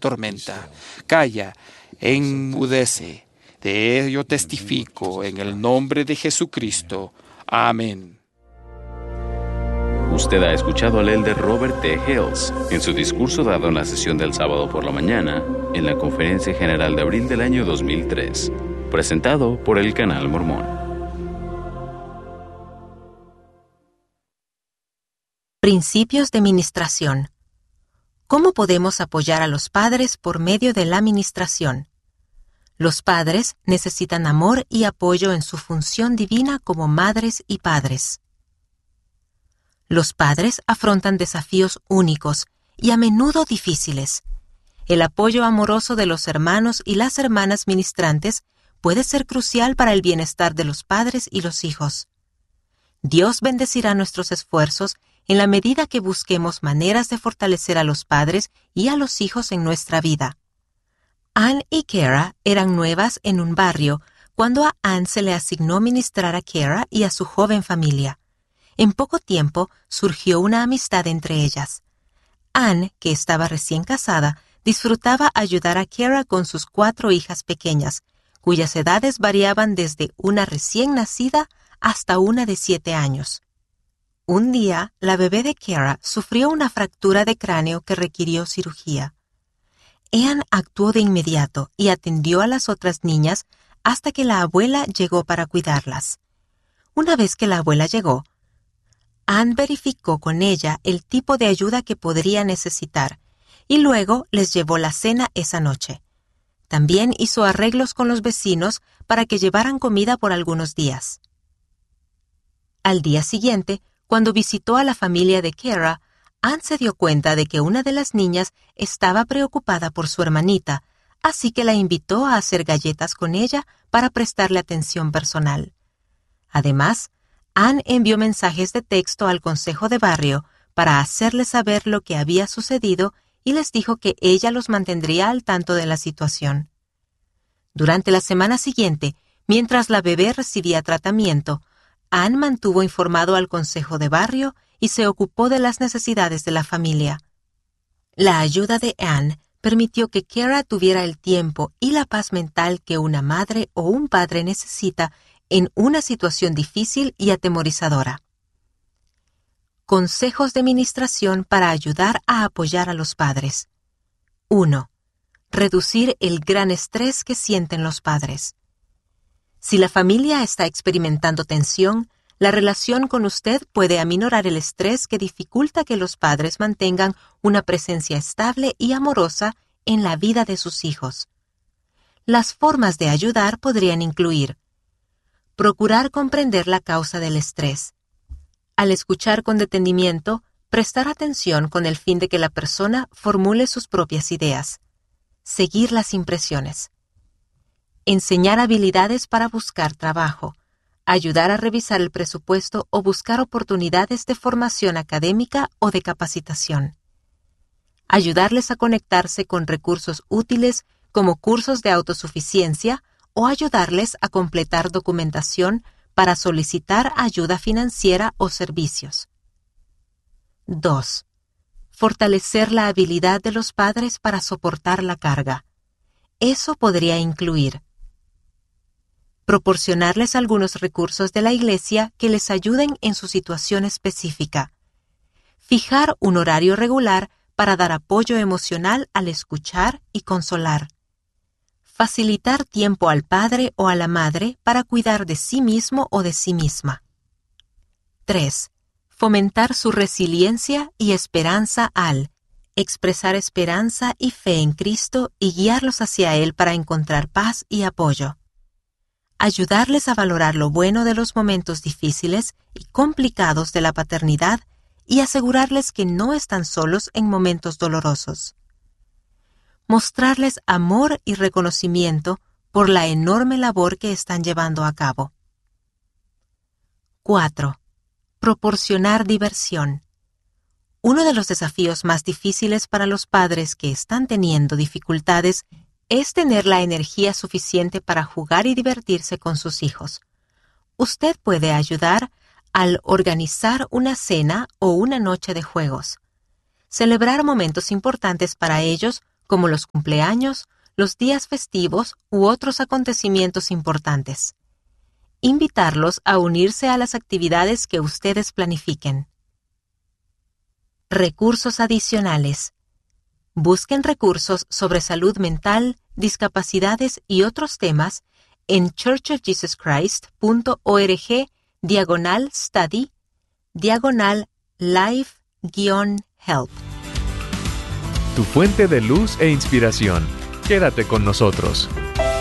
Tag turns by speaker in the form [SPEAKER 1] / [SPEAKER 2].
[SPEAKER 1] tormenta. Calla, enmudece. De ello testifico en el nombre de Jesucristo. Amén.
[SPEAKER 2] Usted ha escuchado al elder Robert T. Hales en su discurso dado en la sesión del sábado por la mañana en la Conferencia General de abril del año 2003, presentado por el Canal Mormón.
[SPEAKER 3] Principios de ministración. ¿Cómo podemos apoyar a los padres por medio de la ministración? Los padres necesitan amor y apoyo en su función divina como madres y padres. Los padres afrontan desafíos únicos y a menudo difíciles. El apoyo amoroso de los hermanos y las hermanas ministrantes puede ser crucial para el bienestar de los padres y los hijos. Dios bendecirá nuestros esfuerzos en la medida que busquemos maneras de fortalecer a los padres y a los hijos en nuestra vida. Ann y Kara eran nuevas en un barrio cuando a Ann se le asignó ministrar a Kara y a su joven familia. En poco tiempo surgió una amistad entre ellas. Ann, que estaba recién casada, disfrutaba ayudar a Kara con sus 4 hijas pequeñas, cuyas edades variaban desde una recién nacida hasta una de 7 años. Un día, la bebé de Kara sufrió una fractura de cráneo que requirió cirugía. Ann actuó de inmediato y atendió a las otras niñas hasta que la abuela llegó para cuidarlas. Una vez que la abuela llegó, Ann verificó con ella el tipo de ayuda que podría necesitar y luego les llevó la cena esa noche. También hizo arreglos con los vecinos para que llevaran comida por algunos días. Al día siguiente, cuando visitó a la familia de Kara, Ann se dio cuenta de que una de las niñas estaba preocupada por su hermanita, así que la invitó a hacer galletas con ella para prestarle atención personal. Además, Ann envió mensajes de texto al consejo de barrio para hacerles saber lo que había sucedido y les dijo que ella los mantendría al tanto de la situación. Durante la semana siguiente, mientras la bebé recibía tratamiento, Ann mantuvo informado al consejo de barrio y se ocupó de las necesidades de la familia. La ayuda de Ann permitió que Kara tuviera el tiempo y la paz mental que una madre o un padre necesita en una situación difícil y atemorizadora. Consejos de ministración para ayudar a apoyar a los padres. 1. Reducir el gran estrés que sienten los padres. Si la familia está experimentando tensión, la relación con usted puede aminorar el estrés que dificulta que los padres mantengan una presencia estable y amorosa en la vida de sus hijos. Las formas de ayudar podrían incluir: procurar comprender la causa del estrés. Al escuchar con detenimiento, prestar atención con el fin de que la persona formule sus propias ideas. Seguir las impresiones. Enseñar habilidades para buscar trabajo. Ayudar a revisar el presupuesto o buscar oportunidades de formación académica o de capacitación. Ayudarles a conectarse con recursos útiles como cursos de autosuficiencia o ayudarles a completar documentación para solicitar ayuda financiera o servicios. 2. Fortalecer la habilidad de los padres para soportar la carga. Eso podría incluir: proporcionarles algunos recursos de la iglesia que les ayuden en su situación específica. Fijar un horario regular para dar apoyo emocional al escuchar y consolar. Facilitar tiempo al padre o a la madre para cuidar de sí mismo o de sí misma. 3. Fomentar su resiliencia y esperanza al expresar esperanza y fe en Cristo y guiarlos hacia Él para encontrar paz y apoyo. Ayudarles a valorar lo bueno de los momentos difíciles y complicados de la paternidad y asegurarles que no están solos en momentos dolorosos. Mostrarles amor y reconocimiento por la enorme labor que están llevando a cabo. 4. Proporcionar diversión. Uno de los desafíos más difíciles para los padres que están teniendo dificultades es tener la energía suficiente para jugar y divertirse con sus hijos. Usted puede ayudar al organizar una cena o una noche de juegos. Celebrar momentos importantes para ellos, como los cumpleaños, los días festivos u otros acontecimientos importantes. Invitarlos a unirse a las actividades que ustedes planifiquen. Recursos adicionales. Busquen recursos sobre salud mental, discapacidades y otros temas en churchofjesuschrist.org/study/life-help.
[SPEAKER 4] Tu fuente de luz e inspiración. Quédate con nosotros.